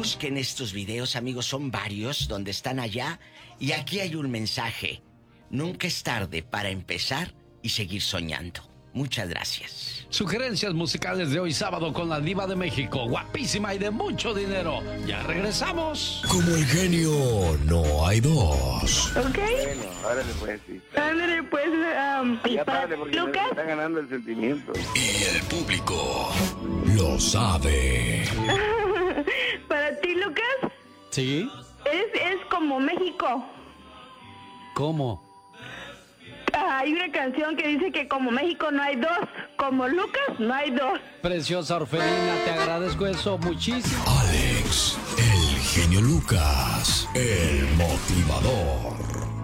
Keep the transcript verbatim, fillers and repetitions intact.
busquen estos videos, amigos, son varios donde están allá. Y aquí hay un mensaje. Nunca es tarde para empezar y seguir soñando. Muchas gracias. Sugerencias musicales de hoy sábado con la diva de México, guapísima y de mucho dinero. Ya regresamos. Como el genio no hay dos. ¿Ok? Bueno, órale pues, sí. Ándale, pues, um, ¿y Ya para párale porque me Lucas? está ganando el sentimiento. Y el público lo sabe. ¿Para ti, Lucas? ¿Sí? Es, es como México. ¿Cómo? Ah, hay una canción que dice que como México no hay dos, como Lucas no hay dos. Preciosa Orfelina, te agradezco eso muchísimo. Alex, el genio Lucas, el motivador.